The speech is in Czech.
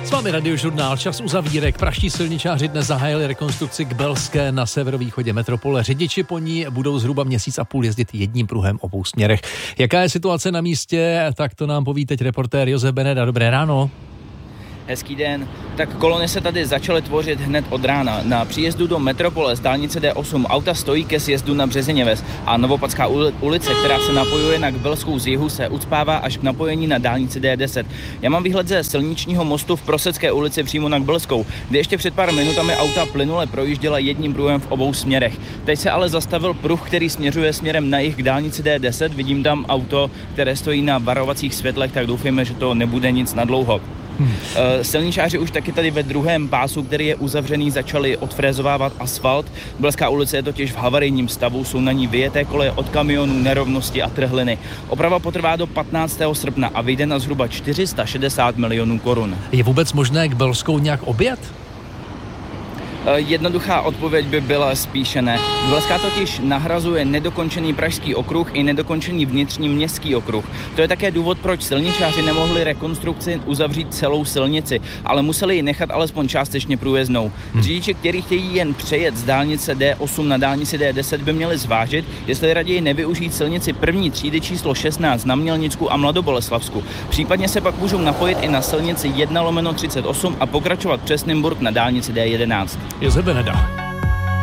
S vámi Radiožurnál, čas uzavírek. Praští silničáři dnes zahájili rekonstrukci k Belské na severovýchodě metropole. Řidiči po ní budou zhruba měsíc a půl jezdit jedním pruhem obou směrech. Jaká je situace na místě, tak to nám poví teď reportér Josef Beneda. Dobré ráno. Hezký den. Tak kolony se tady začaly tvořit hned od rána. Na příjezdu do metropole z dálnice D8 auta stojí ke sjezdu na Březiněves a Novopadská ulice, která se napojuje na Kbelskou z jihu, se ucpává až k napojení na dálnici D10. Já mám výhled ze silničního mostu v Prosecké ulici přímo na Kbelskou, kde ještě před pár minutami auta plynule projížděla jedním pruhem v obou směrech. Teď se ale zastavil pruh, který směřuje směrem na jih k dálnici D10. Vidím tam auto, které stojí na varovacích světlech, tak doufejme, že to nebude nic nadlouho. Silničáři už taky tady ve druhém pásu, který je uzavřený, začali odfrézovávat asfalt. Belská ulice je totiž v havarijním stavu, jsou na ní vyjeté koleje od kamionů, nerovnosti a trhliny. Oprava potrvá do 15. srpna a vyjde na zhruba 460 milionů korun. Je vůbec možné Kbelskou nějak objet? Jednoduchá odpověď by byla spíše ne. Belská totiž nahrazuje nedokončený pražský okruh i nedokončený vnitřní městský okruh. To je také důvod, proč silničáři nemohli rekonstrukci uzavřít celou silnici, ale museli ji nechat alespoň částečně průjezdnou. Řidiči, kteří chtějí jen přejet z dálnice D8 na dálnici D10, by měli zvážit, jestli raději nevyužít silnici první třídy číslo 16 na Mělnicku a Mladoboleslavsku. Případně se pak můžou napojit i na silnici 1/38 a pokračovat přes Nymburk na dálnici D11. Josef Beneda.